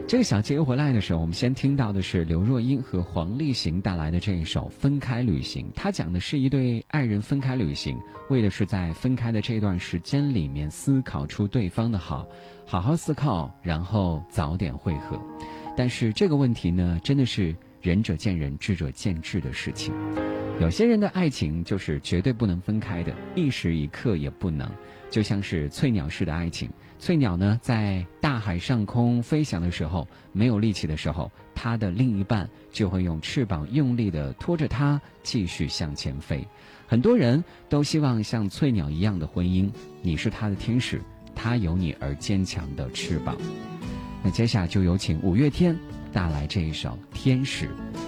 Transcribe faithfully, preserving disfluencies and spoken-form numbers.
这个小节回来的时候，我们先听到的是刘若英和黄立行带来的这一首《分开旅行》。他讲的是一对爱人分开旅行，为的是在分开的这段时间里面思考出对方的好，好好思考，然后早点会合。但是这个问题呢，真的是仁者见仁，智者见智的事情。有些人的爱情就是绝对不能分开的，一时一刻也不能。就像是翠鸟式的爱情，翠鸟呢在大海上空飞翔的时候，没有力气的时候，它的另一半就会用翅膀用力地拖着它继续向前飞。很多人都希望像翠鸟一样的婚姻，你是他的天使，他有你而坚强的翅膀。那接下来就有请五月天带来这一首《天使》。